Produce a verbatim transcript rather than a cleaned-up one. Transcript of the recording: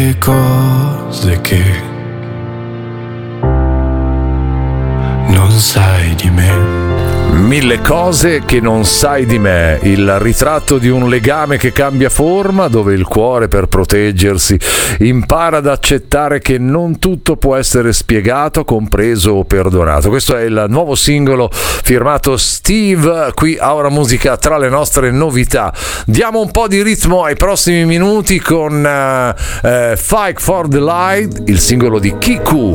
cose che non sai di me. Mille cose che non sai di me, il ritratto di un legame che cambia forma, dove il cuore per proteggersi impara ad accettare che non tutto può essere spiegato, compreso o perdonato. Questo è il nuovo singolo firmato Steve, qui a Ora Musica tra le nostre novità. Diamo un po' di ritmo ai prossimi minuti con uh, uh, Fight for the Light, il singolo di Kiku.